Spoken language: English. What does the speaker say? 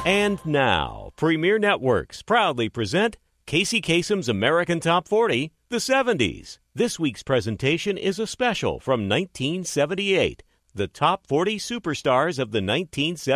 And now, Premier Networks proudly present Casey Kasem's American Top 40, the 70s. This week's presentation is a special from 1978, the Top 40 Superstars of the 1970s.